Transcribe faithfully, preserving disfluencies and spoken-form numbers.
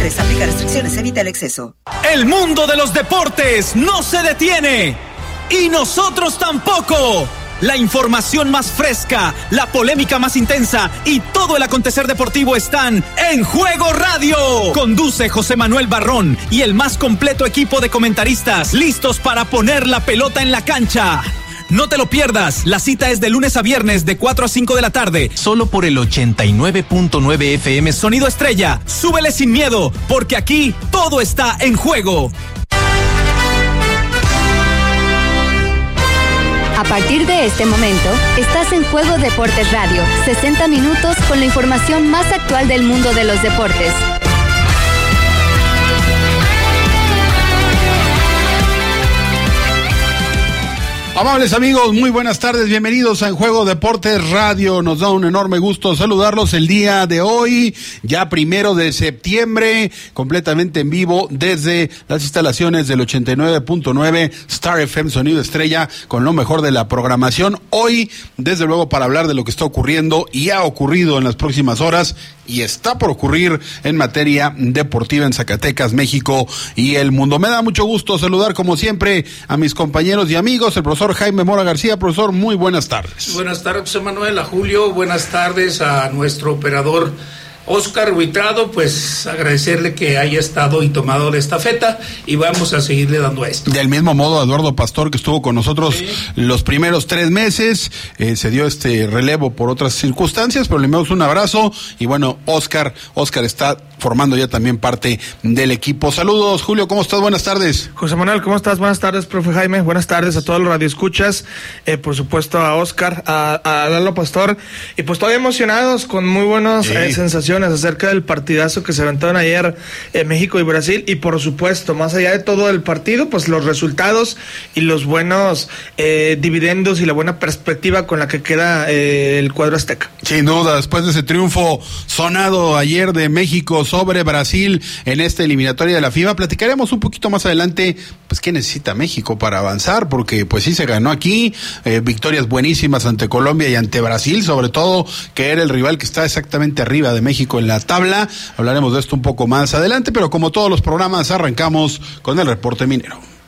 menores. Aplica restricciones, evita el exceso. El mundo de los deportes no se detiene. Y nosotros tampoco. La información más fresca, la polémica más intensa y todo el acontecer deportivo están en Juego Radio. Conduce José Manuel Barrón y el más completo equipo de comentaristas listos para poner la pelota en la cancha. No te lo pierdas, la cita es de lunes a viernes de cuatro a cinco de la tarde, solo por el ochenta y nueve punto nueve F M Sonido Estrella. Súbele sin miedo, porque aquí todo está en juego. A partir de este momento, estás en Juego Deportes Radio, sesenta minutos con la información más actual del mundo de los deportes. Amables amigos, muy buenas tardes, bienvenidos a En Juego Deportes Radio. Nos da un enorme gusto saludarlos el día de hoy, ya primero de septiembre, completamente en vivo desde las instalaciones del ochenta y nueve punto nueve Star F M Sonido Estrella, con lo mejor de la programación. Hoy, desde luego, para hablar de lo que está ocurriendo y ha ocurrido en las próximas horas y está por ocurrir en materia deportiva en Zacatecas, México y el mundo. Me da mucho gusto saludar, como siempre, a mis compañeros y amigos, el profesor Jaime Mora García. Profesor, muy buenas tardes. Buenas tardes, José Manuel, a Julio, buenas tardes a nuestro operador Oscar Huitrado, pues agradecerle que haya estado y tomado la estafeta y vamos a seguirle dando a esto. Del mismo modo, a Eduardo Pastor, que estuvo con nosotros sí. los primeros tres meses, eh, se dio este relevo por otras circunstancias, pero le enviamos un abrazo y bueno, Oscar, Oscar está formando ya también parte del equipo. Saludos, Julio, ¿cómo estás? Buenas tardes. José Manuel, ¿cómo estás? Buenas tardes, profe Jaime, buenas tardes a todos los radioescuchas, eh, por supuesto a Oscar, a, a Lalo Pastor, y pues todavía emocionados con muy buenas sí. eh, sensaciones acerca del partidazo que se aventaron ayer en México y Brasil, y por supuesto, más allá de todo el partido, pues los resultados y los buenos eh, dividendos y la buena perspectiva con la que queda eh, el cuadro azteca. Sin duda, después de ese triunfo sonado ayer de México sobre Brasil en esta eliminatoria de la FIFA, platicaremos un poquito más adelante, pues qué necesita México para avanzar, porque pues sí se ganó aquí, eh, victorias buenísimas ante Colombia y ante Brasil, sobre todo, que era el rival que está exactamente arriba de México en la tabla. Hablaremos de esto un poco más adelante, pero como todos los programas, arrancamos con el reporte minero.